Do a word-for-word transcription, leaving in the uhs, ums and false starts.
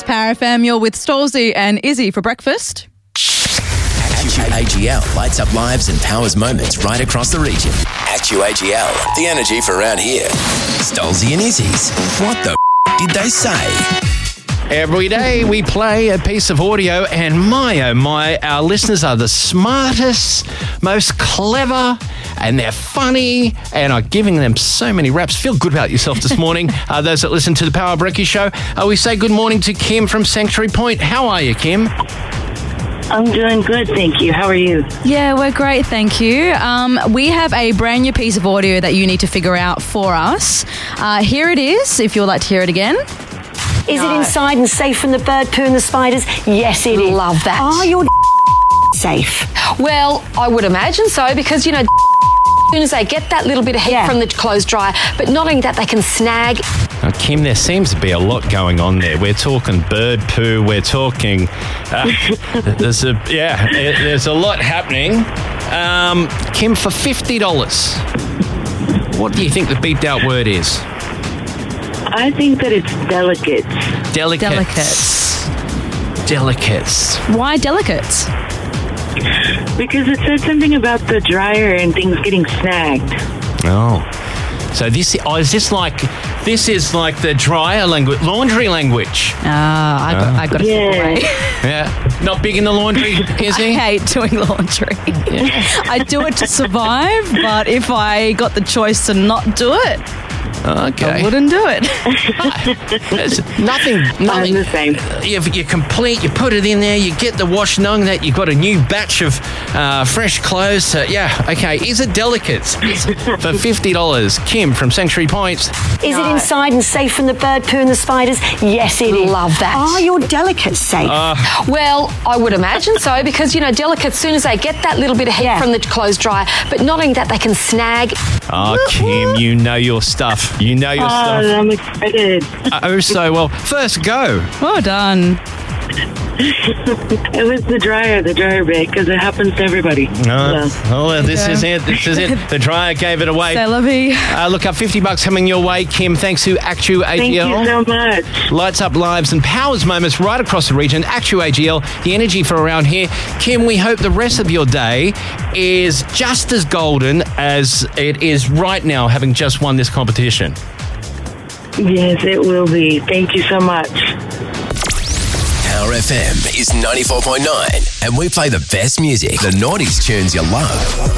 Power F M. You're with Stolzy and Izzy for breakfast. A G L lights up lives and powers moments right across the region. Actu A G L, the energy for around here. Stolzy and Izzy's. What the f- did they say? Every day we play a piece of audio, and my oh my, our listeners are the smartest, most clever, and they're funny, and I'm giving them so many raps. Feel good about yourself this morning. uh, those that listen to the Power Brekkie Show, uh, we say good morning to Kim from Sanctuary Point. How are you, Kim? I'm doing good, thank you. How are you? Yeah, we're great, thank you. Um, we have a brand new piece of audio that you need to figure out for us. Uh, here it is, if you would like to hear it again. Is no. it inside and safe from the bird poo and the spiders? Yes, it is. Love that. Are your safe? Well, I would imagine so, because, you know, as soon as they get that little bit of heat yeah. from the clothes dryer, but not only that, they can snag. Now, Kim, there seems to be a lot going on there. We're talking bird poo. We're talking. Uh, there's a yeah. There's a lot happening. Um, Kim, for fifty dollars, what do you think the beeped out word is? I think that it's delicates. Delicates. Delicates. Delicates. Why delicates? Because it said something about the dryer and things getting snagged. Oh. So this oh, is this like this is like the dryer language, laundry language. Ah, I got, Oh. I got to Yeah. step away. Yeah, not big in the laundry, is he? I hate doing laundry. Yeah. I do it to survive, but if I got the choice to not do it, Okay. I wouldn't do it. There's nothing, I'm nothing. the same. You, you complete, you put it in there, you get the wash, knowing that you've got a new batch of uh, fresh clothes. So, yeah, okay. Is it delicates? For fifty dollars, Kim from Sanctuary Point. Is it inside and safe from the bird poo and the spiders? Yes, it is. Love that. Are your delicates safe? Uh, Well, I would imagine so, because, you know, delicates, as soon as they get that little bit of heat Yeah. from the clothes dryer, but not only that, they can snag. oh, Kim, you know your stuff. You know your Oh, stuff. I'm excited. Oh, so well. First go. Well done. It was the dryer, the dryer bit, because it happens to everybody. No. So. Oh, this Okay. is it. This is it. The dryer gave it away. C'est la vie. Uh, look up fifty bucks coming your way, Kim. Thanks to Actu A Thank G L. you so much. Lights up lives and powers moments right across the region. Actu A G L, the energy for around here. Kim, we hope the rest of your day is just as golden as it is right now, having just won this competition. Yes, it will be. Thank you so much. Power F M is ninety-four point nine, and we play the best music, the naughties tunes you love.